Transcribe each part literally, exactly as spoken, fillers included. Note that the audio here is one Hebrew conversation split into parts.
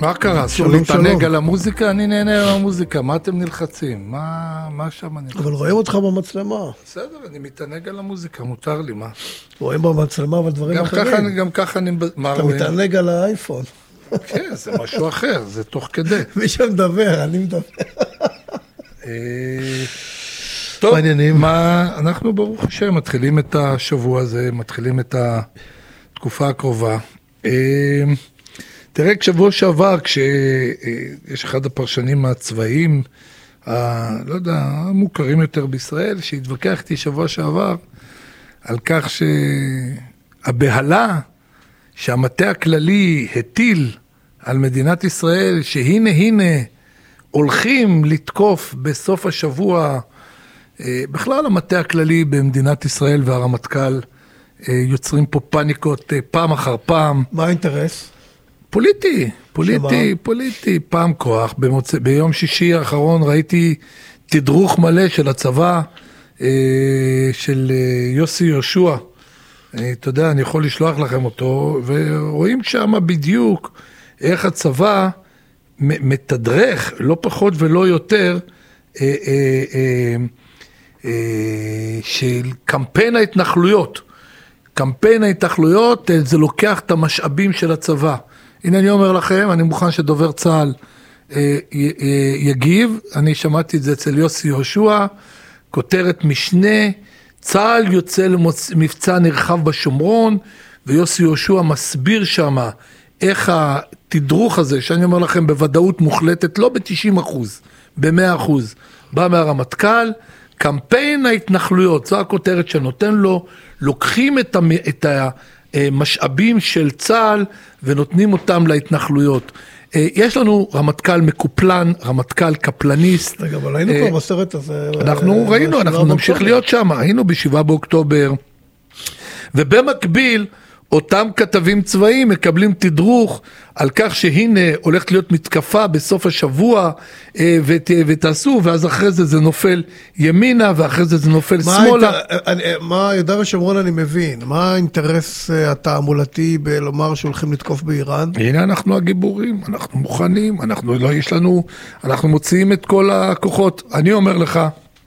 מה קרה? אסור להתענג על המוזיקה? אני נהנה על המוזיקה. מה אתם נלחצים? מה, מה שם נלחצים? אבל רואים אותך במצלמה. בסדר, אני מתענג על המוזיקה, מותר לי, מה? רואים במצלמה, אבל דברים גם אחרים. ככה, גם ככה אני... אתה מתענג על האייפון. כן, זה משהו אחר, זה תוך כדי. מי שמדבר, אני מדבר. טוב, מעניינים. מה, אנחנו ברוך השם מתחילים את השבוע הזה, מתחילים את התקופה הקרובה. תראה, כשבוע שעבר, כשיש אחד הפרשנים הצבאיים, לא יודע, המוכרים יותר בישראל, שהתווכח איתי שבוע שעבר, על כך שהבהלה שהמטה הכללי הטיל על מדינת ישראל, שהנה הנה הולכים לתקוף בסוף השבוע, בכלל המטה הכללי במדינת ישראל והרמטכ"ל יוצרים פה פאניקות פעם אחר פעם. מה האינטרס? פוליטי, פוליטי, שמה? פוליטי, פעם כוח. במוצא, ביום שישי האחרון ראיתי תדרוך מלא של הצבא של יוסי יהושע. אתה יודע, אני יכול לשלוח לכם אותו, ורואים שם בדיוק איך הצבא מתדרך, לא פחות ולא יותר, אה, אה, אה, אה, של קמפיין ההתנחלויות. קמפיין ההתנחלויות, זה לוקח את המשאבים של הצבא. הנה אני אומר לכם, אני מוכן שדובר צה"ל אה, אה, יגיב, אני שמעתי את זה אצל יוסי יהושע, כותרת משנה, צה"ל יוצא למבצע נרחב בשומרון, ויוסי יהושע מסביר שם איך התדרוך הזה, שאני אומר לכם בוודאות מוחלטת, לא ב-תשעים אחוז, ב-מאה אחוז, בא מהרמטכ"ל, קמפיין ההתנחלויות, זו הכותרת שנותן לו, לוקחים את, המ... את המשאבים של צה"ל ונותנים אותם להתנחלויות. יש לנו רמטכ"ל מקופלן, רמטכ"ל קפלניסט. רגע, אבל היינו כבר בסרט הזה. אנחנו ראינו, אנחנו נמשיך להיות שם, היינו בשבעה באוקטובר, ובמקביל, אותם כתבים צבאיים מקבלים תדרוך על כך שהנה הולכת להיות מתקפה בסוף השבוע ות, ותעשו, ואז אחרי זה זה נופל ימינה, ואחרי זה זה נופל שמאלה. מה יהודה ושומרון אני מבין? מה האינטרס התעמולתי בלומר שהולכים לתקוף באיראן? הנה אנחנו הגיבורים, אנחנו מוכנים, אנחנו לא, יש לנו, אנחנו מוציאים את כל הכוחות. אני אומר לך,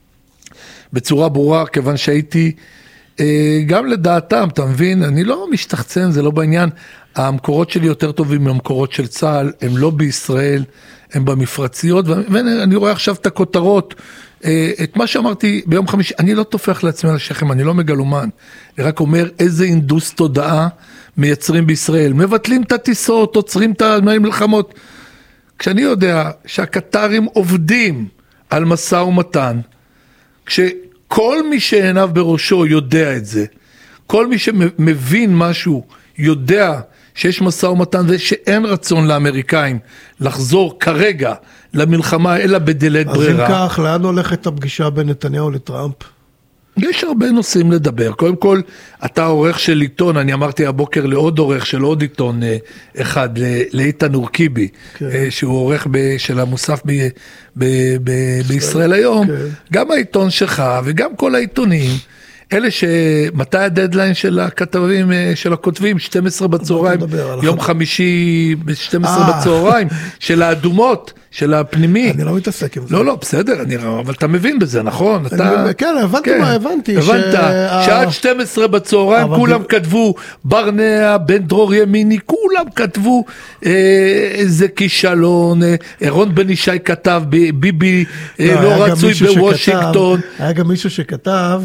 בצורה ברורה, כיוון שהייתי גם לדעתם, אתה מבין, אני לא משתחצן, זה לא בעניין, המקורות שלי יותר טובים מהמקורות של צה"ל, הם לא בישראל, הם במפרציות, ואני רואה עכשיו את הכותרות, את מה שאמרתי ביום חמישי, אני לא תופך לעצמי על השכם, אני לא מגלומן, אני רק אומר איזה אינדוס תודעה מייצרים בישראל, מבטלים את הטיסות, עוצרים את המלחמות, כשאני יודע שהקטרים עובדים על משא ומתן, כש... כל מי שעיניו בראשו יודע את זה, כל מי שמבין משהו יודע שיש משא ומתן ושאין רצון לאמריקאים לחזור כרגע למלחמה אלא בדלת ברירה. אז אם כך, לאן הולכת הפגישה בין נתניהו לטראמפ? יש הרבה נושאים לדבר. קודם כל, אתה עורך של עיתון, אני אמרתי הבוקר לעוד עורך של עוד עיתון אחד, לאיתן אורקיבי, כן. שהוא עורך ב, של המוסף ב, ב, ב, בישראל היום. כן. גם העיתון שלך וגם כל העיתונים, אלה שמתי הדדליין של הכתבים, של הכותבים, שתים עשרה בצהריים, יום חמישי ב-שתים עשרה בצהריים, של האדומות, של הפנימי. אני לא מתעסק עם זה. לא, לא, בסדר, אני, אבל אתה מבין בזה, נכון? אתה, כן, הבנתי כן, מה, הבנתי. הבנת, ש... שעד שתים עשרה בצהריים, כולם די... כתבו, ברנע, בן דרור ימיני, כולם כתבו, אה, איזה כישלון, אה, רון בן ישי כתב, ביבי אה, לא, לא רצוי בוושינגטון. שכתב, היה גם מישהו שכתב,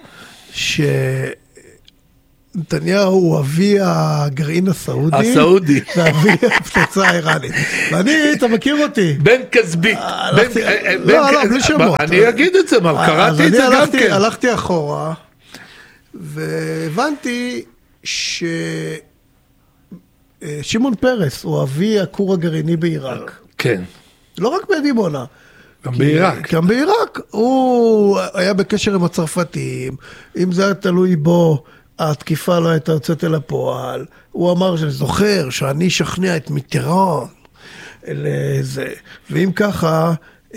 שנתניהו הוא אבי הגרעין הסעודי, הסעודי, ואבי הפצצה האיראנית. ואני, אתה מכיר אותי. בן כסבית. לא, לא, בלי שמות. אני אגיד את זה, מה, קראתי את זה גם כן. הלכתי אחורה, והבנתי ששמעון פרס הוא אבי הכור הגרעיני בעיראק. כן. לא רק בדימונה. גם בעיראק. גם בעיראק. הוא היה בקשר עם הצרפתים, אם זה היה תלוי בו, התקיפה לא הייתה יוצאת אל הפועל, הוא אמר שזוכר שאני שכנע את מיטראן לזה, ואם ככה,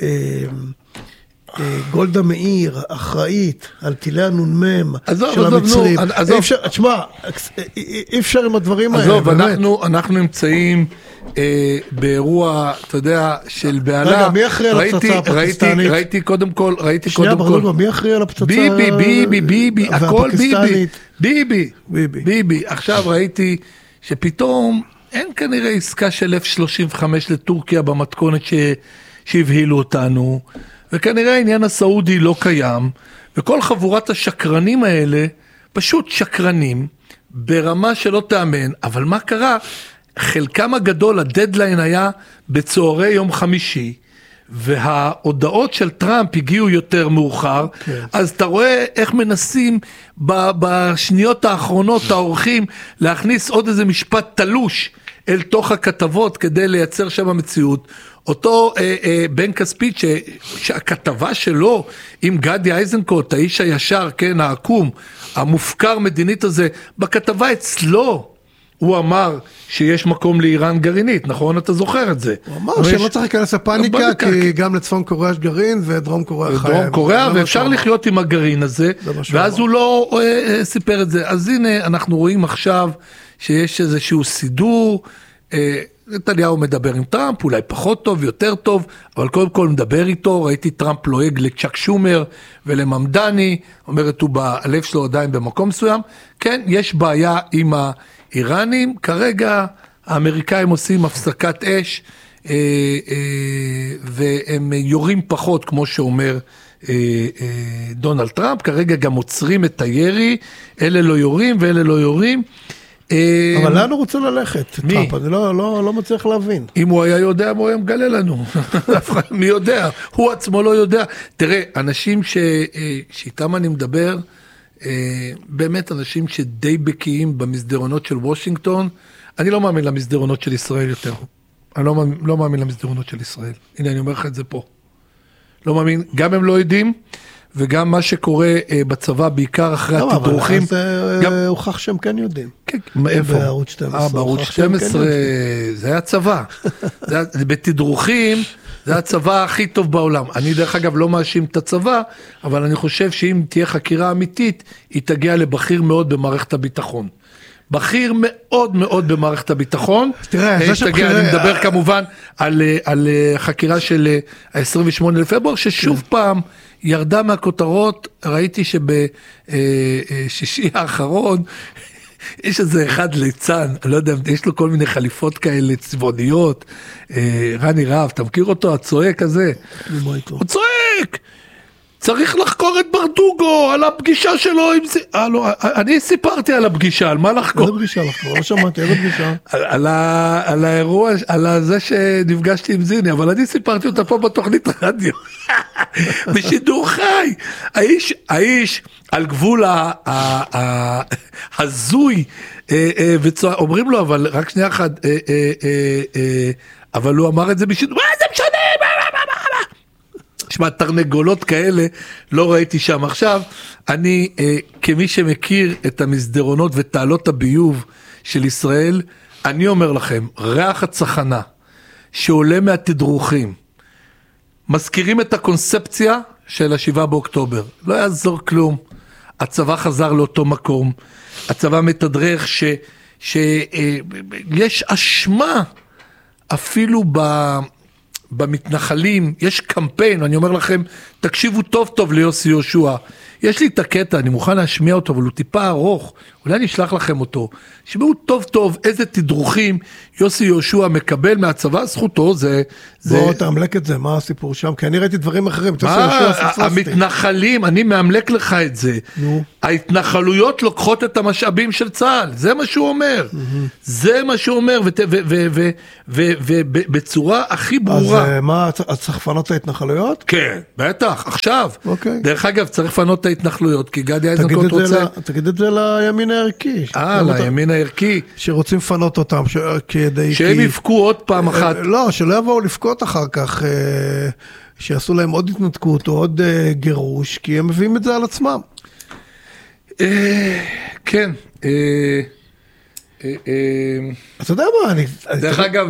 גולדה מאיר, אחראית על טילי הנונמם של המצרים. תשמע, אי אפשר עם הדברים האלה. עזוב, אנחנו נמצאים אה, באירוע, אתה יודע, של בעלה. רגע, מי אחראי על הפצצה הפקיסטנית? ראיתי קודם כל, ראיתי שנייה, קודם כל. מי אחראי על הפצצה? ביבי, ביבי, ביבי, הכל ביבי. ביבי, ביבי. ביבי. עכשיו ראיתי שפתאום אין כנראה עסקה של אף שלושים וחמש לטורקיה במתכונת שהבהילו אותנו, וכנראה העניין הסעודי לא קיים, וכל חבורת השקרנים האלה, פשוט שקרנים, ברמה שלא תאמן, אבל מה קרה? חלקם הגדול, הדדליין היה בצהרי יום חמישי, וההודעות של טראמפ הגיעו יותר מאוחר, כן. אז אתה רואה איך מנסים בשניות האחרונות האורחים להכניס עוד איזה משפט תלוש אל תוך הכתבות כדי לייצר שם מציאות. אותו אה, אה, בן כספית ש, שהכתבה שלו עם גדי איזנקוט, האיש הישר, כן, העקום, המופקר מדינית הזה, בכתבה אצלו, הוא אמר שיש מקום לאיראן גרעינית, נכון? אתה זוכר את זה. הוא אמר שלא צריך להיכנס לפאניקה, כי גם לצפון קוריאה יש גרעין, ודרום קוריאה חיים. דרום קוריאה, ואפשר לחיות עם הגרעין הזה, ואז הוא לא סיפר את זה. אז הנה, אנחנו רואים עכשיו שיש איזשהו סידור, נתניהו מדבר עם טראמפ, אולי פחות טוב, יותר טוב, אבל קודם כל מדבר איתו, ראיתי טראמפ לועג לצ'ק שומר ולממדני, אומרת הוא בלב שלו עדיין במקום מסוים, כן, יש בעיה עם האיראנים, כרגע האמריקאים עושים הפסקת אש, אה, אה, והם יורים פחות, כמו שאומר אה, אה, דונלד טראמפ, כרגע גם עוצרים את הירי, אלה לא יורים ואלה לא יורים, אבל לאן הוא רוצה ללכת? טראמפ, אני לא, לא, לא מצליח להבין. אם הוא היה יודע, הוא היה מגלה לנו. מי יודע? הוא עצמו לא יודע. תראה, אנשים ש... שאיתם אני מדבר, באמת אנשים שדי בקיאים במסדרונות של וושינגטון, אני לא מאמין למסדרונות של ישראל יותר. אני לא מאמין, לא מאמין למסדרונות של ישראל. הנה, אני אומר לך את זה פה. לא מאמין, גם הם לא יודעים, וגם מה שקורה בצבא, בעיקר אחרי התדרוכים. אבל אז הוכח שהם כן יודעים. כן, מאיפה? בערוץ שתים עשרה. בערוץ שתים עשרה, זה היה צבא. בתדרוכים, זה הצבא הכי טוב בעולם. אני דרך אגב לא מאשים את הצבא, אבל אני חושב שאם תהיה חקירה אמיתית, היא תגיע לבכיר מאוד במערכת הביטחון. בכיר מאוד מאוד במערכת הביטחון. תראה, זה שתגיע, אני מדבר כמובן על, על חקירה של ה-עשרים ושמונה לפברואר, ששוב פעם ירדה מהכותרות, ראיתי שבשישי האחרון, יש איזה אחד ליצן, אני לא יודע, יש לו כל מיני חליפות כאלה צבעוניות, רני רב, אתה מכיר אותו, הצועק הזה? הוא צועק! צריך לחקור את ברדוגו על הפגישה שלו עם זה. אה, לא, אני סיפרתי על הפגישה, על מה לחקור? איזה פגישה לחקור? לא שמעתי, איזה פגישה? על, על, על האירוע, על זה שנפגשתי עם זיני, אבל אני סיפרתי אותה פה בתוכנית רדיו. בשידור חי. האיש, האיש על גבול הזוי, אומרים לו, אבל רק שנייה אחת, אבל הוא אמר את זה בשידור, מה זה משנה? שמע, תרנגולות כאלה לא ראיתי שם. עכשיו, אני, אה, כמי שמכיר את המסדרונות ותעלות הביוב של ישראל, אני אומר לכם, ריח הצחנה שעולה מהתדרוכים, מזכירים את הקונספציה של השבעה באוקטובר. לא יעזור כלום. הצבא חזר לאותו מקום. הצבא מתדרך ש, שיש אשמה אפילו ב... במתנחלים, יש קמפיין, אני אומר לכם, תקשיבו טוב טוב ליוסי יהושע, יש לי את הקטע, אני מוכן להשמיע אותו, אבל הוא טיפה ארוך, אולי אני אשלח לכם אותו, שמעו טוב טוב איזה תדרוכים יוסי יהושע מקבל מהצבא, זכותו, זה... בוא תאמלק את זה, מה הסיפור שם? כי אני ראיתי דברים אחרים, מה, המתנחלים, אני מאמלק לך את זה, ההתנחלויות לוקחות את המשאבים של צה"ל, זה מה שהוא אומר, זה מה שהוא אומר, ובצורה הכי ברורה. אז מה, צריך לפנות את ההתנחלויות? כן, בטח, עכשיו. דרך אגב, צריך לפנות את ההתנחלויות, כי גדי איזנקוט רוצה... תגיד את זה לימין הערכי. אה, לימין הערכי. שרוצים לפנות אותם, כדי... שהם יפקו עוד פעם אחת. לא, שלא יבואו לפקות אחר כך, שיעשו להם עוד התנתקות, או עוד גירוש, כי הם מביאים את זה על עצמם. כן. אתה יודע מה, אני... דרך אגב,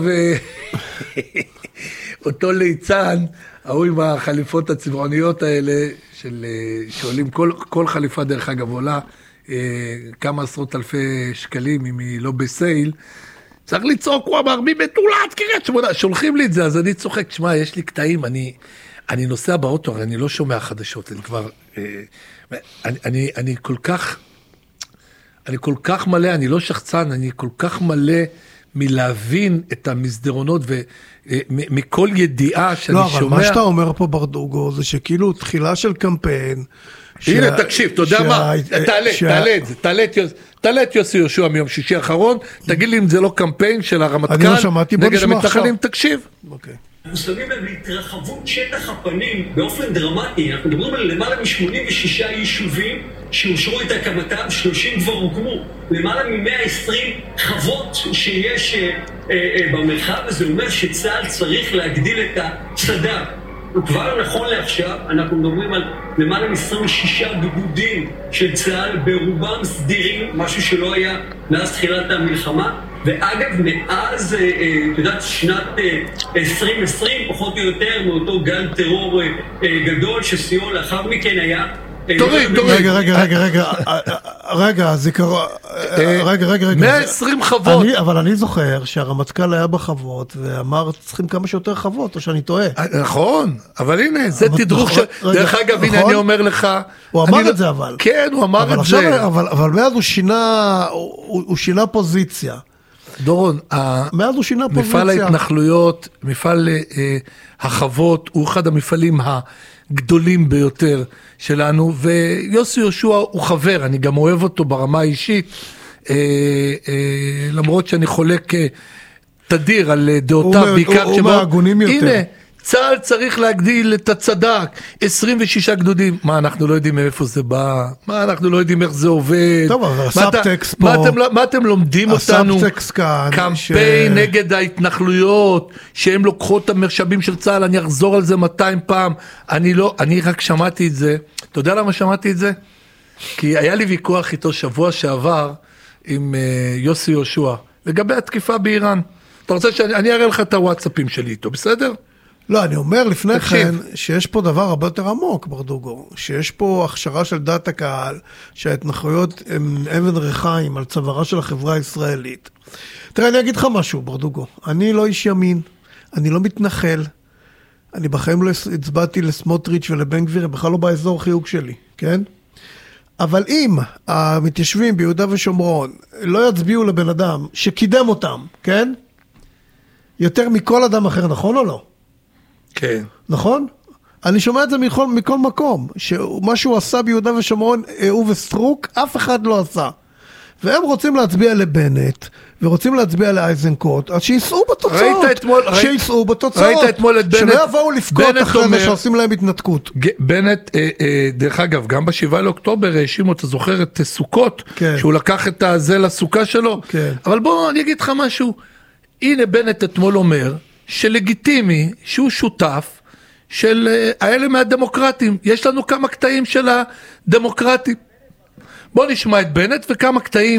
אותו ליצן, ההוא עם החליפות הצבעוניות האלה, של, שעולים, כל, כל חליפה דרך אגב עולה, כמה עשרות אלפי שקלים, אם היא לא בסייל, צריך לצעוק, הוא אמר, מי בתולת קריית שמונה, שולחים לי את זה, אז אני צוחק, שמע, יש לי קטעים, אני, אני נוסע באוטו, אני לא שומע חדשות, אני כבר, אני, אני, אני כל כך, אני כל כך מלא, אני לא שחצן, אני כל כך מלא מלהבין את המסדרונות ומכל ידיעה שאני לא, שומע. לא, אבל מה שאתה אומר פה ברדוגו, זה שכאילו תחילה של קמפיין. הנה, תקשיב, אתה יודע מה? תעלה, תעלה את זה, תעלה את יוסי יהושע מיום שישי האחרון, תגיד לי אם זה לא קמפיין של הרמטכ"ל נגד המתנחלים, תקשיב. אוקיי. אנחנו שמים לב להתרחבות שטח הפנים באופן דרמטי. אנחנו מדברים על למעלה מ-שמונים ושישה יישובים שאושרו את הקמתם, שלושים כבר הוקמו. למעלה מ-מאה ועשרים חוות שיש אה, אה, במרחב הזה. אומר שצה"ל צריך להגדיל את הצד"ל. וכבר נכון לעכשיו אנחנו מדברים על למעלה מ-עשרים ושישה גדודים של צה"ל, ברובם סדירים, משהו שלא היה מאז תחילת המלחמה. ואגב, מאז, את יודעת, שנת עשרים עשרים, פחות או יותר, מאותו גל טרור גדול שסיוע לאחר מכן היה... תוריד, תוריד. רגע, רגע, רגע, רגע, רגע, זיכרון, רגע, רגע, רגע. מאה ועשרים חוות. אבל אני זוכר שהרמטכ"ל היה בחוות ואמר, צריכים כמה שיותר חוות, או שאני טועה. נכון, אבל הנה, זה תדרוך של... דרך אגב, הנה אני אומר לך... הוא אמר את זה אבל. כן, הוא אמר את זה. אבל מאז הוא שינה, הוא שינה פוזיציה. דורון, מאז הוא שינה פוזיציה. מפעל ההתנחלויות, מפעל החוות, הוא אחד המפעלים הגדולים ביותר שלנו, ויוסי יהושע הוא חבר, אני גם אוהב אותו ברמה האישית, למרות שאני חולק תדיר על דעותיו, בעיקר שבו, הנה, צה"ל צריך להגדיל את הצד"ק, עשרים ושישה גדודים, מה אנחנו לא יודעים מאיפה זה בא, מה אנחנו לא יודעים איך זה עובד, טוב, אבל הסאבטקסט פה, מה אתם, מה אתם לומדים אותנו, כאן, קמפיין ש... נגד ההתנחלויות, שהם לוקחות את המשאבים של צה"ל, אני אחזור על זה מאתיים פעם, אני לא, אני רק שמעתי את זה, אתה יודע למה שמעתי את זה? כי היה לי ויכוח איתו שבוע שעבר, עם uh, יוסי יהושע, לגבי התקיפה באיראן, אתה רוצה שאני אראה לך את הוואטסאפים שלי איתו, בסדר? לא, אני אומר לפני כן, שיש פה דבר הרבה יותר עמוק, ברדוגו, שיש פה הכשרה של דעת הקהל, שההתנחלויות הן אבן ריחיים על צווארה של החברה הישראלית. תראה, אני אגיד לך משהו, ברדוגו, אני לא איש ימין, אני לא מתנחל, אני בחיים לא הצבעתי לסמוטריץ' ולבן גביר, בכלל לא באזור חיוג שלי, כן? אבל אם המתיישבים ביהודה ושומרון לא יצביעו לבן אדם שקידם אותם, כן? יותר מכל אדם אחר, נכון או לא? כן. נכון? אני שומע את זה מכל, מכל מקום, שמה שהוא עשה ביהודה ושומרון, הוא וסטרוק, אף אחד לא עשה. והם רוצים להצביע לבנט, ורוצים להצביע לאייזנקוט, אז שיסעו בתוצאות. ראית אתמול, שיסעו בתוצאות. ראית אתמול את בנט. שלא יבואו לפקוד אחרי זה שעושים להם התנתקות. בנט, דרך אגב, גם בשבעה לאוקטובר האשימו, אתה זוכר את סוכות, כן. שהוא לקח את זה לסוכה שלו. כן. אבל בוא, אני אגיד לך משהו. הנה בנט אתמול אומר, שלגיטימי שהוא שותף של האלה מהדמוקרטים. יש לנו כמה קטעים של הדמוקרטים. בוא נשמע את בנט וכמה קטעים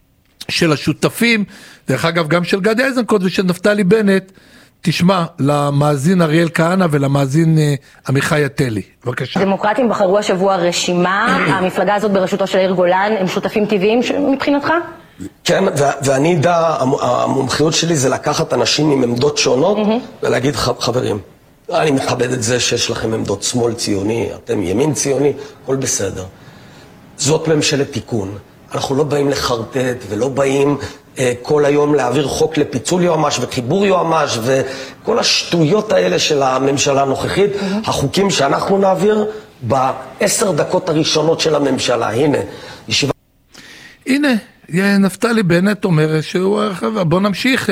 של השותפים, דרך אגב גם של גדי איזנקוט ושל נפתלי בנט, תשמע למאזין אריאל כהנא ולמאזין עמיחי עטלי. בבקשה. הדמוקרטים בחרו השבוע רשימה, המפלגה הזאת בראשותו של יאיר גולן, הם שותפים טבעיים מבחינתך? כן, ואני יודע, המומחיות שלי זה לקחת אנשים עם עמדות שונות ולהגיד חברים, אני מכבד את זה שיש לכם עמדות שמאל ציוני, אתם ימין ציוני, הכל בסדר. זאת ממשלת תיקון. אנחנו לא באים לחרטט ולא באים אה, כל היום להעביר חוק לפיצול יועמ"ש וחיבור יועמ"ש וכל השטויות האלה של הממשלה הנוכחית. החוקים שאנחנו נעביר בעשר דקות הראשונות של הממשלה. הנה, ישיבה... הנה. נפתלי בנט אומר שהוא... בוא נמשיך,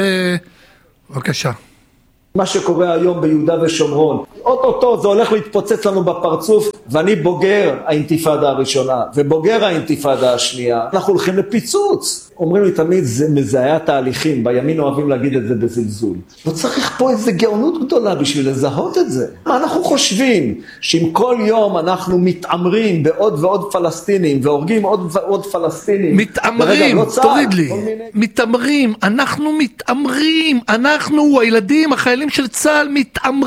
בבקשה. מה שקורה היום ביהודה ושומרון, אוטוטו זה הולך להתפוצץ לנו בפרצוף, ואני בוגר האינתיפאדה הראשונה, ובוגר האינתיפאדה השנייה, אנחנו הולכים לפיצוץ. אומרים לי תמיד, זה מזהה תהליכים, בימין אוהבים להגיד את זה בזלזול. לא צריך פה איזו גאונות גדולה בשביל לזהות את זה. מה אנחנו חושבים? שאם כל יום אנחנו מתעמרים בעוד ועוד פלסטינים, והורגים עוד ועוד פלסטינים. מתעמרים, לא תוריד לי. מיני... מתעמרים, אנחנו מתעמרים, אנחנו, הילדים, החיילים של צה"ל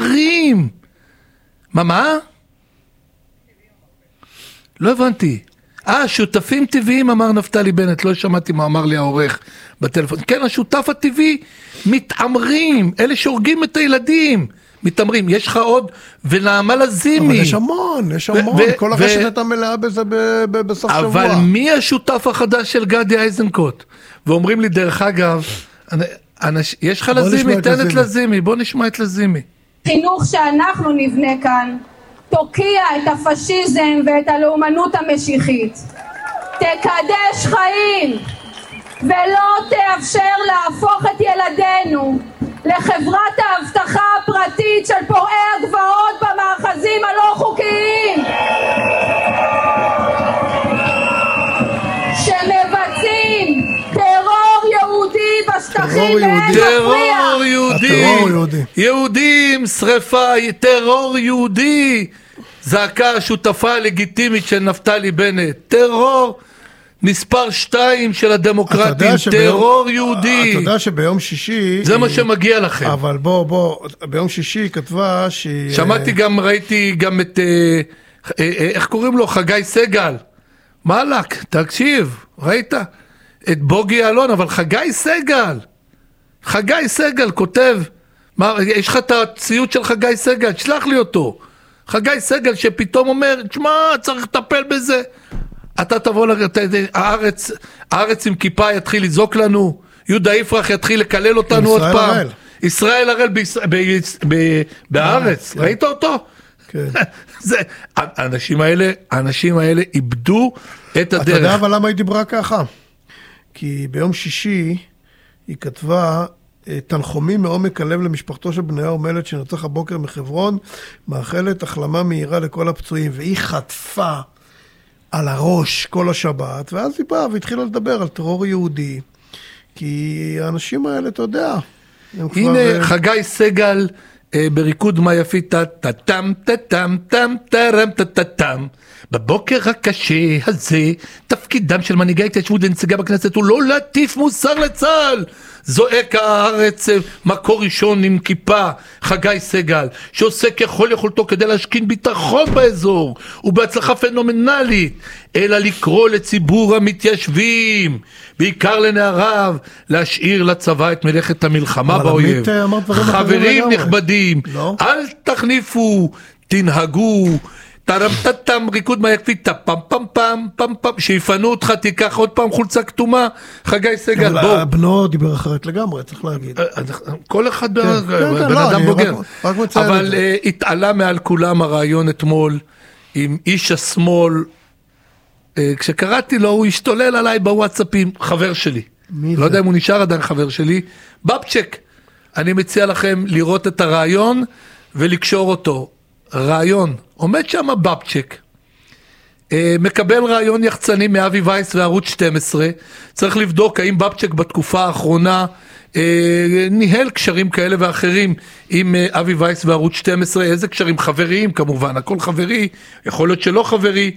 מתעמרים. מה, מה? לא הבנתי. אה, שותפים טבעיים, אמר נפתלי בנט, לא שמעתי מה אמר לי העורך בטלפון. כן, השותף הטבעי, מתעמרים, אלה שהורגים את הילדים, מתעמרים. יש לך עוד, ונעמה לזימי. אבל יש המון, יש המון, כל הרשת הייתה מלאה בזה בסוף שבוע. אבל מי השותף החדש של גדי איזנקוט? ואומרים לי, דרך אגב, יש לך לזימי, תן את לזימי, בוא נשמע את לזימי. חינוך שאנחנו נבנה כאן, תוקיע את הפשיזם ואת הלאומנות המשיחית. תקדש חיים, ולא תאפשר להפוך את ילדינו לחברת ההבטחה הפרטית של פורעי הגבעות במאחזים הלא חוקיים. שמבצעים טרור יהודי בשטחים ואין מפריע. טרור יהודי, יהודים, שריפה, טרור יהודי. זעקה השותפה הלגיטימית של נפתלי בנט. טרור מספר שתיים של הדמוקרטים, טרור ביום, יהודי. אתה יודע שביום שישי... זה מה שמגיע לכם. אבל בוא, בוא, ביום שישי היא כתבה שהיא... שמעתי גם, ראיתי גם את, איך קוראים לו? חגי סגל. מלאק, תקשיב, ראית? את בוגי אלון, אבל חגי סגל. חגי סגל כותב, מה, יש לך את הציוד של חגי סגל, שלח לי אותו. חגי סגל שפתאום אומר, תשמע, צריך לטפל בזה. אתה תבוא, הארץ, הארץ עם כיפה יתחיל לזעוק לנו, יהודה יפרח יתחיל לקלל אותנו עוד פעם. הראל. ישראל הראל בארץ, ראית אותו? כן. זה, האנשים האלה, האנשים האלה איבדו את הדרך. אתה יודע אבל למה היא דיברה ככה? כי ביום שישי היא כתבה, תנחומים מעומק הלב למשפחתו של בניהו מלט שנרצח הבוקר מחברון, מאחלת החלמה מהירה לכל הפצועים, והיא חטפה על הראש כל השבת, ואז היא באה והתחילה לדבר על טרור יהודי, כי האנשים האלה, אתה יודע, הנה כבר... חגי סגל בריקוד מה יפית, טאטם, טאטם, טאטם, טאטם, טאטם. בבוקר הקשה הזה, תפקידם של מנהיגי ההתיישבות ונציגי בכנסת הוא לא להטיף מוסר לצה"ל. זועק הארץ מקור ראשון עם כיפה, חגי סגל, שעושה ככל יכולתו כדי להשכין ביטחון באזור, ובהצלחה פנומנלית, אלא לקרוא לציבור המתיישבים, בעיקר לנעריו, להשאיר לצבא את מלאכת המלחמה באויב. חברים נכבדים, לא? אל תחניפו, תנהגו, טרם טטם ריקוד מה יקפית, פם פם פם פם פם, שיפנו אותך, תיקח עוד פעם חולצה כתומה, חגי סגל, בוא. בנו דיבר אחרת לגמרי, צריך להגיד. כל אחד בן אדם בוגר. אבל התעלה מעל כולם הרעיון אתמול, עם איש השמאל, כשקראתי לו, הוא השתולל עליי בוואטסאפים, חבר שלי. לא יודע אם הוא נשאר עדיין חבר שלי, בבצ'ק. אני מציע לכם לראות את הרעיון ולקשור אותו. רעיון, עומד שם בבצ'ק, מקבל רעיון יחצני מאבי וייס וערוץ שתים עשרה, צריך לבדוק האם בבצ'ק בתקופה האחרונה ניהל קשרים כאלה ואחרים עם אבי וייס וערוץ שתים עשרה, איזה קשרים? חבריים כמובן, הכל חברי, יכול להיות שלא חברי,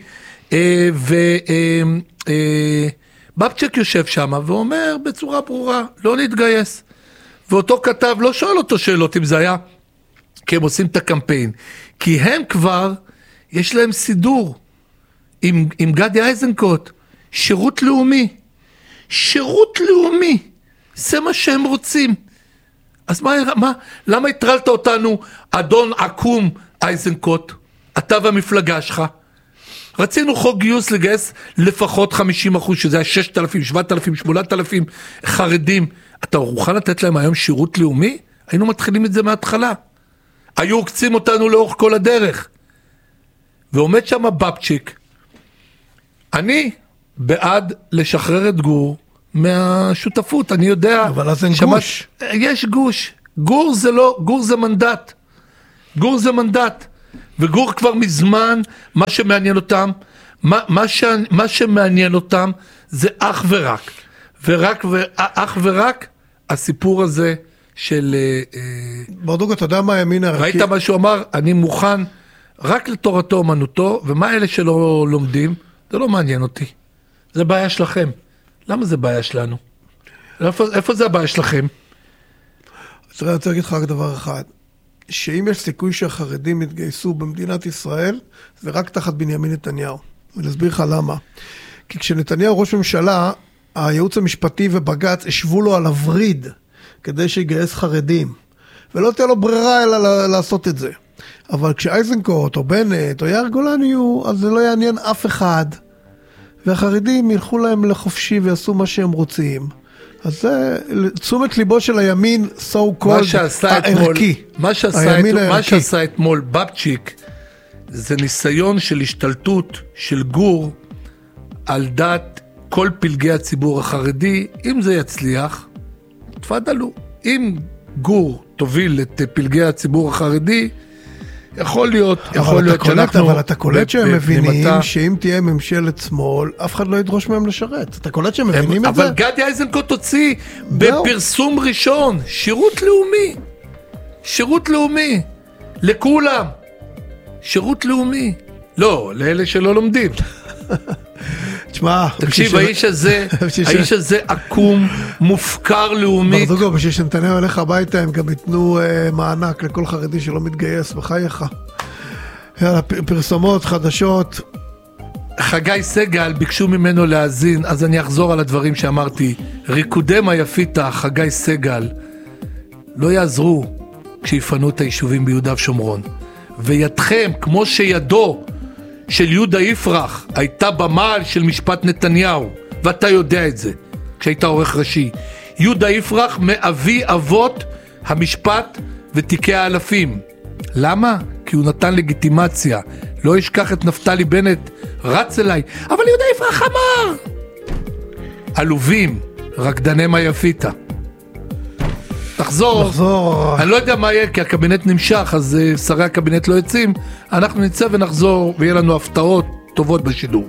ובבצ'ק יושב שם ואומר בצורה ברורה, לא נתגייס, ואותו כתב לא שואל אותו שאלות אם זה היה, כי הם עושים את הקמפיין, כי הם כבר, יש להם סידור עם, עם גדי איזנקוט, שירות לאומי, שירות לאומי, זה מה שהם רוצים. אז מה, מה, למה הטרלת אותנו, אדון עקום איזנקוט, אתה והמפלגה שלך? רצינו חוק גיוס לגייס לפחות חמישים אחוז, שזה היה ששת אלפים, שבעת אלפים, שמונת אלפים חרדים. אתה מוכן לתת להם היום שירות לאומי? היינו מתחילים את זה מההתחלה. היו עוקצים אותנו לאורך כל הדרך. ועומד שם בבצ'יק, אני בעד לשחרר את גור מהשותפות, אני יודע. אבל אז אין שמת, גוש. יש גוש. גור זה לא, גור זה מנדט. גור זה מנדט. וגור כבר מזמן, מה שמעניין אותם, מה, מה, ש, מה שמעניין אותם זה אך ורק. ורק ואך ורק הסיפור הזה של... ברדוגו, אתה יודע מה הימין הערכי? ראית מה שהוא אמר? אני מוכן רק לתורתו אומנותו, ומה אלה שלא לומדים? זה לא מעניין אותי. זה בעיה שלכם. למה זה בעיה שלנו? איפה, איפה זה הבעיה שלכם? אז אני רוצה להגיד לך רק דבר אחד. שאם יש סיכוי שהחרדים יתגייסו במדינת ישראל, זה רק תחת בנימין נתניהו. ואני אסביר לך למה. כי כשנתניהו ראש ממשלה, הייעוץ המשפטי ובג"ץ ישבו לו על הווריד, כדי שיגייס חרדים. ולא תהיה לו ברירה אלא לעשות את זה. אבל כשאייזנקוט או בנט או יאיר גולן יהיו, אז זה לא יעניין אף אחד. והחרדים ילכו להם לחופשי ויעשו מה שהם רוצים. אז זה תשומת ליבו של הימין, so called, הערכי. מה שעשה אתמול בבצ'יק, זה ניסיון של השתלטות של גור על דת כל פלגי הציבור החרדי. אם זה יצליח, תפדלו. אם גור תוביל את פלגי הציבור החרדי, יכול להיות, יכול להיות שאנחנו... אבל אתה קולט שהם מבינים שאם תהיה ממשלת שמאל, אף אחד לא ידרוש מהם לשרת. אתה קולט שהם מבינים את זה? אבל גדי איזנקוט הוציא בפרסום ראשון, שירות לאומי. שירות לאומי. לכולם. שירות לאומי. לא, לאלה שלא לומדים. תשמע, תקשיב, האיש הזה, האיש הזה עקום, מופקר לאומית. ברזוגו, בשביל שנתניהו הולך הביתה, הם גם ייתנו מענק לכל חרדי שלא מתגייס, בחייך. פרסומות חדשות. חגי סגל ביקשו ממנו להאזין, אז אני אחזור על הדברים שאמרתי. ריקודי היפיתה, חגי סגל, לא יעזרו כשיפנו את היישובים ביהודה ושומרון. וידכם, כמו שידו של יהודה יפרח הייתה במעל של משפט נתניהו, ואתה יודע את זה, כשהיית עורך ראשי. יהודה יפרח מאבי אבות המשפט ותיקי האלפים. למה? כי הוא נתן לגיטימציה. לא ישכח את נפתלי בנט, רץ אליי, אבל יהודה יפרח אמר. עלובים, רקדני היפיתה. תחזור. נחזור. אני לא יודע מה יהיה, כי הקבינט נמשך, אז uh, שרי הקבינט לא יוצאים. אנחנו נצא ונחזור, ויהיה לנו הפתעות טובות בשידור.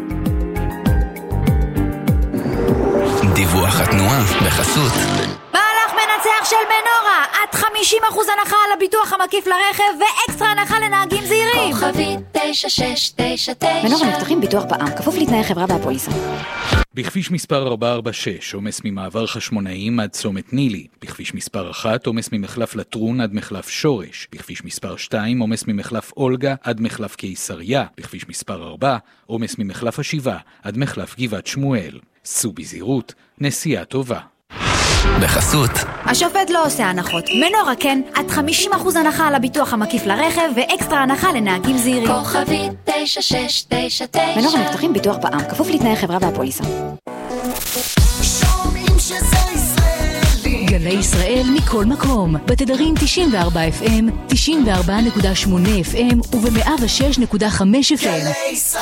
דיווח התנועה בחסות. מהלך מנצח של מנורה, עד חמישים אחוז הנחה על הביטוח המקיף לרכב, ואקסטרה הנחה לנהגים זהירים. כוכבית תשע שש תשע תשע. מנורה מבטחים ביטוח בע"מ, כפוף לתנאי חברה והפוליסה. בכביש מספר ארבע ארבע שש, עומס ממעבר חשמונאים עד צומת נילי. בכביש מספר אחת, עומס ממחלף לטרון עד מחלף שורש. בכביש מספר שתיים, עומס ממחלף אולגה עד מחלף קיסריה. בכביש מספר ארבע, עומס ממחלף השיבה עד מחלף גבעת שמואל. סעו בזהירות, נסיעה טובה. בחסות. השופט לא עושה הנחות. מנורה כן, עד חמישים אחוז הנחה על הביטוח המקיף לרכב, ואקסטרה הנחה לנהגים זהירים. כוכבית תשע שש תשע תשע. מנורה מבטחים ביטוח בע"מ, כפוף לתנאי חברה והפוליסה. שומעים שזה ישראלי. גלי ישראל מכל מקום, בתדרים תשעים וארבע אף אם, תשעים וארבע נקודה שמונה אף אם וב-מאה ושש נקודה חמש אף אם. גלי ישראל.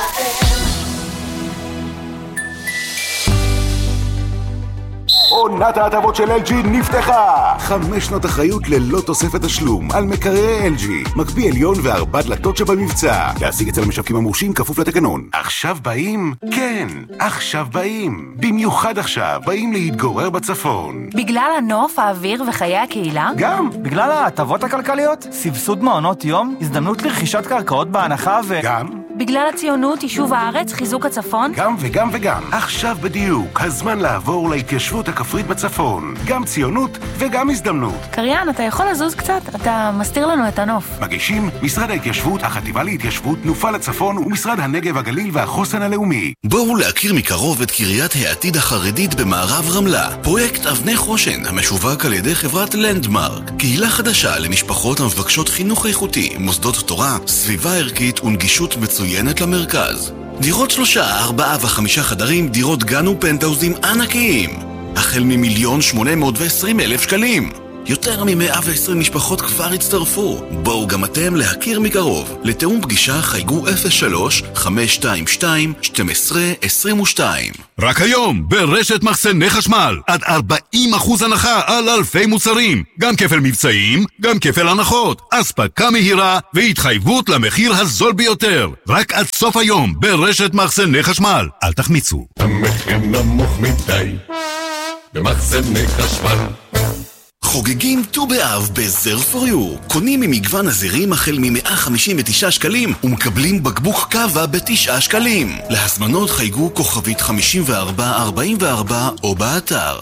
עונת ההטבות של אל ג'י נפתחה! חמש שנות אחריות ללא תוספת תשלום על מקררי אל ג'י, מקפיא עליון וארבע דלתות שבמבצע. להשיג אצל המשווקים המורשים כפוף לתקנון. עכשיו באים? כן, עכשיו באים. במיוחד עכשיו באים להתגורר בצפון. בגלל הנוף, האוויר וחיי הקהילה? גם. בגלל ההטבות הכלכליות? סבסוד מעונות יום? הזדמנות לרכישת קרקעות בהנחה ו... גם. בגלל הציונות, יישוב הארץ, חיזוק הצפון? גם וגם וגם. עכשיו בדיוק, הזמן לעבור להתיישבות הכפרית בצפון. גם ציונות וגם הזדמנות. קריין, אתה יכול לזוז קצת? אתה מסתיר לנו את הנוף. מגישים משרד ההתיישבות, החטיבה להתיישבות, תנופה לצפון ומשרד הנגב הגליל והחוסן הלאומי. בואו להכיר מקרוב את קריית העתיד החרדית במערב רמלה. פרויקט אבני חושן, המשווק על ידי חברת לנדמרק. קהילה חדשה למשפחות המבקשות חינוך איכותי, מוסדות תורה, סביבה ערכית ונגישות מצוינת למרכז. דירות שלושה, ארבעה וחמישה חדרים, דירות גן ופנטאוזים ענקיים. החל ממיליון שמונה מאות ועשרים אלף שקלים. יותר מ-מאה ועשרים משפחות כבר הצטרפו. בואו גם אתם להכיר מקרוב. לתאום פגישה חייגו אפס שלוש חמש שתיים שתיים שתים עשרה עשרים ושתיים. רק היום ברשת מחסני חשמל עד ארבעים אחוז הנחה על אלפי מוצרים. גם כפל מבצעים, גם כפל הנחות. אספקה מהירה והתחייבות למחיר הזול ביותר. רק עד סוף היום ברשת מחסני חשמל. אל תחמיצו. המחיר נמוך מדי במחסני חשמל. חוגגים ט"ו באב בזר פור יו. קונים ממגוון הזירים החל מ-מאה חמישים ותשעה שקלים ומקבלים בקבוק קווה בתשעה שקלים. להזמנות חייגו כוכבית חמישים וארבע ארבעים וארבע או באתר.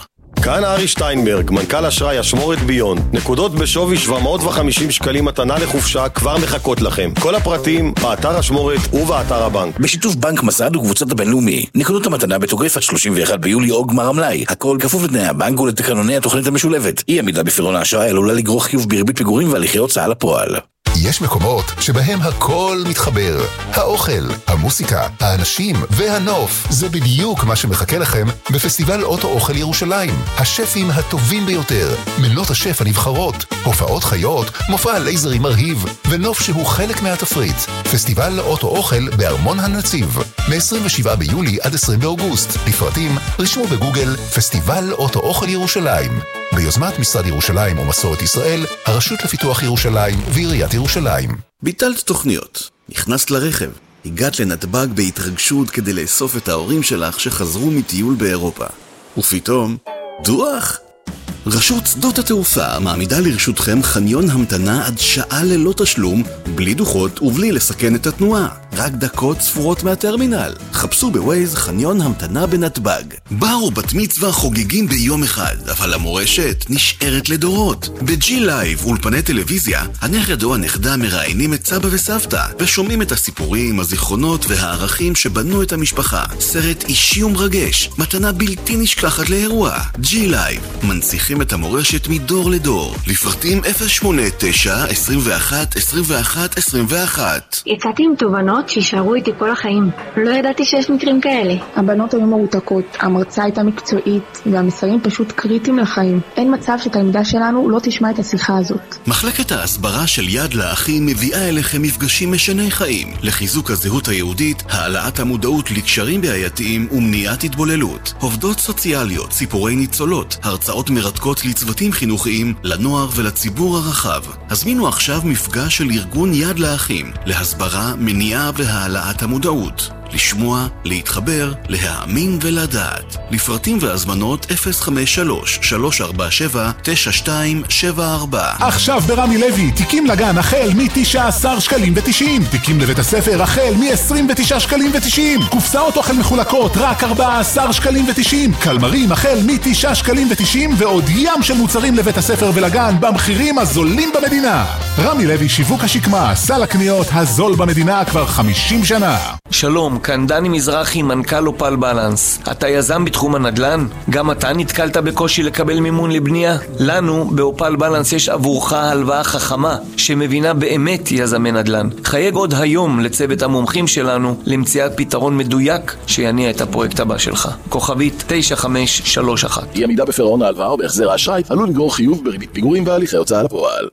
כאן ארי שטיינברג, מנכ"ל אשראי אשמורת ביון. נקודות בשווי שבע מאות וחמישים שקלים מתנה לחופשה כבר מחכות לכם. כל הפרטים באתר אשמורת ובאתר הבנק. בשיתוף בנק מסד וקבוצת הבינלאומי. נקודות המתנה בתוקף עד שלושים ואחד ביולי או גמר המלאי. הכל כפוף לתנאי הבנק ולתקנוני התוכנית המשולבת. אי עמידה בפירעון האשראי עלולה לגרור חיוב בריבית פיגורים והליכי הוצאה לפועל. יש מקומות שבהם הכל מתחבר. האוכל, המוסיקה, האנשים והנוף. זה בדיוק מה שמחכה לכם בפסטיבל אוטו אוכל ירושלים. השפים הטובים ביותר, מנות השף הנבחרות, הופעות חיות, מופע לייזרי מרהיב, ונוף שהוא חלק מהתפריט. פסטיבל אוטו אוכל בארמון הנציב. מ-עשרים ושבעה ביולי עד עשרים באוגוסט. לפרטים רשמו בגוגל פסטיבל אוטו אוכל ירושלים. ביוזמת משרד ירושלים ומסורת ישראל, הרשות לפיתוח ירושלים ועיריית ירושלים. ביטלת תוכניות, נכנסת לרכב, הגעת לנתב"ג בהתרגשות כדי לאסוף את ההורים שלך שחזרו מטיול באירופה. ופתאום, דוח! רשות שדות התעופה מעמידה לרשותכם חניון המתנה עד שעה ללא תשלום, בלי דוחות ובלי לסכן את התנועה. רק דקות ספורות מהטרמינל. חפשו בווייז חניון המתנה בנתב"ג. בר או בת מצווה חוגגים ביום אחד, אבל המורשת נשארת לדורות. בג'י לייב אולפני טלוויזיה, הנכד או הנכדה מראיינים את סבא וסבתא, ושומעים את הסיפורים, הזיכרונות והערכים שבנו את המשפחה. סרט אישי ומרגש, מתנה בלתי נשכחת לאירוע. ג'י לייב, מנציחים את המורשת מדור לדור. לפרטים אפס שמונה תשע עשרים ואחת עשרים ואחת עשרים ואחת. יצאתי עם תובנות שישארו איתי כל החיים. לא ידעתי שיש מקרים כאלה. הבנות היו מרותקות, המרצה הייתה מקצועית, והמסרים פשוט קריטיים לחיים. אין מצב שתלמידה שלנו לא תשמע את השיחה הזאת. מחלקת ההסברה של יד לאחים מביאה אליכם מפגשים משני חיים, לחיזוק הזהות היהודית, העלאת המודעות לקשרים בעייתיים ומניעת התבוללות. עובדות סוציאליות, סיפורי ניצולות, הרצאות מרתקות לצוותים חינוכיים, לנוער ולציבור הרחב. הזמינו עכשיו מפגש של ארגון יד לאחים, להסברה, מניעה והעלאת המודעות. לשמוע, להתחבר, להאמין ולדעת. לפרטים והזמנות אפס חמש שלוש שלוש ארבע שבע תשע שתיים שבע ארבע. עכשיו ברמי לוי, תיקים לגן החל מ-תשעה עשר שקלים ותשעים. תיקים לבית הספר החל מ-עשרים ותשעה שקלים ותשעים. קופסאות אוכל מחולקות רק ארבעה עשר שקלים ותשעים. קלמרים החל מ-תשעה שקלים ותשעים, ועוד ים של מוצרים לבית הספר ולגן במחירים הזולים במדינה. רמי לוי שיווק השקמה, סל הקניות הזול במדינה כבר חמישים שנה. שלום, כאן דני מזרחי, מנכ"ל אופל בלנס. אתה יזם בתחום הנדל"ן? גם אתה נתקלת בקושי לקבל מימון לבנייה? לנו באופל בלנס יש עבורך הלוואה חכמה שמבינה באמת יזמי נדל"ן. חייג עוד היום לצוות המומחים שלנו למציאת פתרון מדויק שיניע את הפרויקט הבא שלך. כוכבית תשע חמש שלוש אחת. אי עמידה בפירעון ההלוואה או בהחזר האשראי עלול לגרור חיוב בריבית פיגורים והליכי הוצאה לפועל.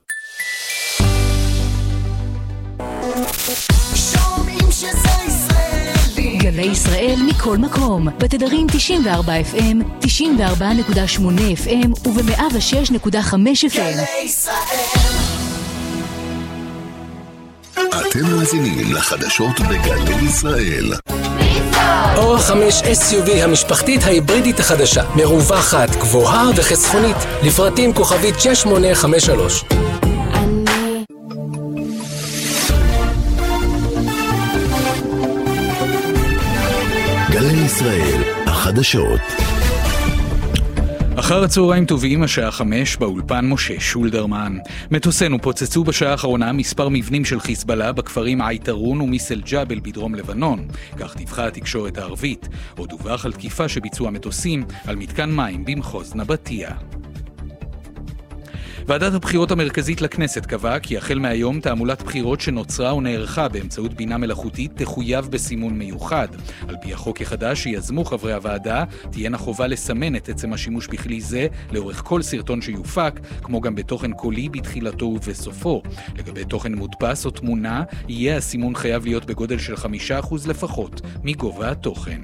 גלי ישראל מכל מקום, בתדרים תשעים וארבע אף אם, תשעים וארבע נקודה שמונה אף אם וב-מאה ושש נקודה חמש אף אם. גלי ישראל. אתם מאזינים לחדשות בגלי ישראל. אור חמש אס יו וי המשפחתית ההיברידית החדשה, מרווחת, גבוהה וחסכונית. לפרטים כוכבית שש שמונה חמש שלוש. גלי ישראל, החדשות. אחר הצהריים טובים, השעה חמש, באולפן משה שולדרמן. מטוסינו פוצצו בשעה האחרונה מספר מבנים של חיזבאללה בכפרים עייתרון ומיסל ג'בל בדרום לבנון. כך דיווחה התקשורת הערבית. עוד דווח על תקיפה שביצעו המטוסים על מתקן מים במחוז נבטיה. ועדת הבחירות המרכזית לכנסת קבעה כי החל מהיום תעמולת בחירות שנוצרה ונערכה באמצעות בינה מלאכותית תחויב בסימון מיוחד. על פי החוק החדש שיזמו חברי הוועדה, תהיינה חובה לסמן את עצם השימוש בכלי זה לאורך כל סרטון שיופק, כמו גם בתוכן קולי בתחילתו ובסופו. לגבי תוכן מודפס או תמונה, יהיה הסימון חייב להיות בגודל של חמישה אחוז לפחות מגובה התוכן.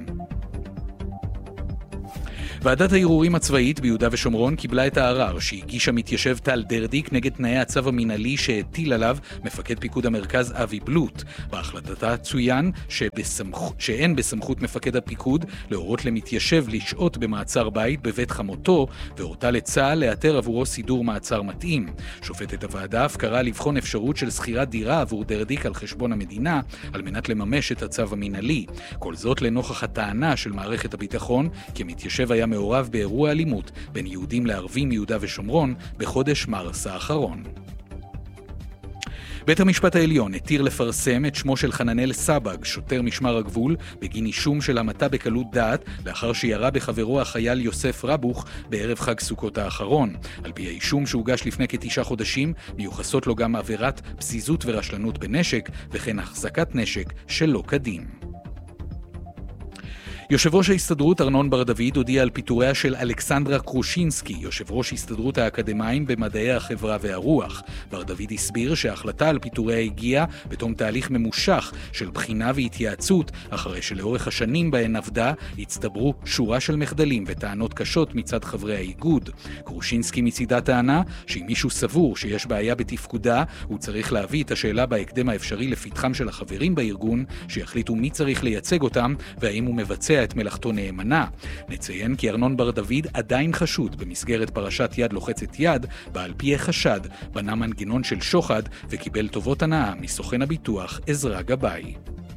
ועדת הערעורים הצבאית ביהודה ושומרון קיבלה את הערר שהגיש המתיישב טל דרדיק נגד תנאי הצו המינהלי שהטיל עליו מפקד פיקוד המרכז אבי בלוט. בהחלטתה צוין שבסמכ... שאין בסמכות מפקד הפיקוד להורות למתיישב לשהות במעצר בית בבית חמותו, והורתה לצה"ל לאתר עבורו סידור מעצר מתאים. שופטת הוועדה אף קראה לבחון אפשרות של שכירת דירה עבור דרדיק על חשבון המדינה על מנת לממש את הצו המינהלי. כל זאת לנוכח הטענה של מערכת הביטחון כי המתיישב היה מעורב באירוע אלימות בין יהודים לערבים מיהודה ושומרון בחודש מרס האחרון. בית המשפט העליון התיר לפרסם את שמו של חננאל סבג, שוטר משמר הגבול, בגין אישום של המתה בקלות דעת, לאחר שירה בחברו החייל יוסף רבוך בערב חג סוכות האחרון. על פי האישום שהוגש לפני כתשעה חודשים, מיוחסות לו גם עבירת פזיזות ורשלנות בנשק, וכן החזקת נשק שלא כדין. יושב ראש ההסתדרות ארנון בר דוד הודיע על פיטוריה של אלכסנדרה קרושינסקי, יושב ראש הסתדרות האקדמיים במדעי החברה והרוח. בר דוד הסביר שההחלטה על פיטוריה הגיעה בתום תהליך ממושך של בחינה והתייעצות, אחרי שלאורך השנים בהן עבדה הצטברו שורה של מחדלים וטענות קשות מצד חברי האיגוד. קרושינסקי מצידה טענה שאם מישהו סבור שיש בעיה בתפקודה, הוא צריך להביא את השאלה בהקדם האפשרי לפתחם של החברים בארגון, שיחליטו מי צריך לייצג אותם והאם הוא מבצע את מלאכתו נאמנה. נציין כי ארנון בר דוד עדיין חשוד במסגרת פרשת יד לוחצת יד, בעל פי החשד בנה מנגנון של שוחד וקיבל טובות הנאה מסוכן הביטוח עזרא גבאי.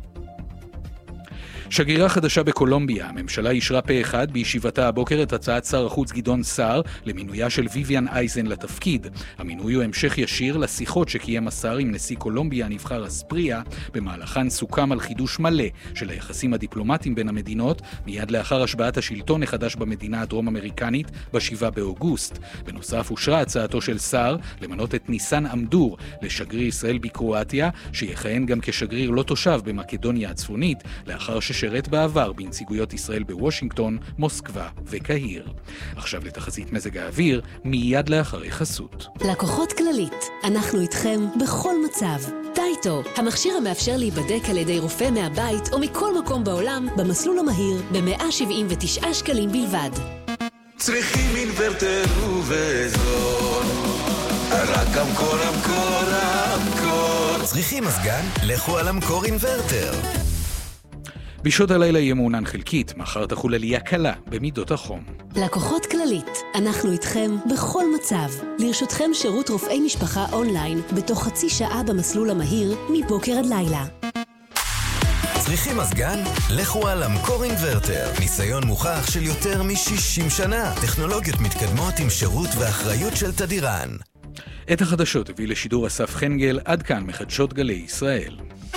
שגרירה חדשה בקולומביה, הממשלה אישרה פה אחד בישיבתה הבוקר את הצעת שר החוץ גדעון סער למינויה של ויויאן אייזן לתפקיד. המינוי הוא המשך ישיר לשיחות שקיים השר עם נשיא קולומביה הנבחר אספריה, במהלכן סוכם על חידוש מלא של היחסים הדיפלומטיים בין המדינות, מיד לאחר השבעת השלטון החדש במדינה הדרום אמריקנית בשבעה באוגוסט. בנוסף אושרה הצעתו של סער למנות את ניסן עמדור לשגריר ישראל בקרואטיה, שיכהן גם כשגריר לא תושב במקדוניה הצפונית, לאחר ש שרת בעבר בנציגויות ישראל בוושינגטון, מוסקבה וקהיר. עכשיו לתחזית מזג האוויר, מיד לאחרי חסות. לקוחות כללית, אנחנו איתכם בכל מצב. טייטו, המכשיר המאפשר להיבדק על ידי רופא מהבית או מכל מקום בעולם, במסלול המהיר, ב-מאה שבעים ותשעה שקלים בלבד. צריכים אינוורטר ובזול, רק המקור, המקור, המקור. צריכים מזגן? לכו על המקור אינוורטר. בשעות הלילה יהיה מעונן חלקית, מחר תחול עלייה קלה במידות החום. לקוחות כללית, אנחנו איתכם בכל מצב. לרשותכם שירות רופאי משפחה אונליין, בתוך חצי שעה במסלול המהיר, מבוקר עד לילה. צריכים מזגן? לכו על המקור אינוורטר. ניסיון מוכח של יותר מ-שישים שנה. טכנולוגיות מתקדמות עם שירות ואחריות של תדירן. את החדשות הביא לשידור אסף חנגל, עד כאן מחדשות גלי ישראל.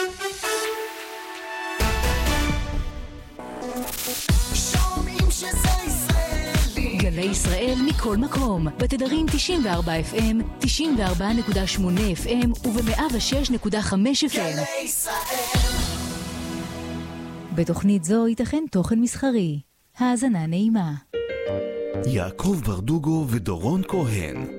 גלי ישראל מכל מקום, בתדרים תשעים וארבע אף אם, תשעים וארבע נקודה שמונה אף אם וב-מאה ושש נקודה חמש אף אם. גלי ישראל. בתוכנית זו ייתכן תוכן מסחרי. האזנה נעימה. יעקב ברדוגו ודורון כהן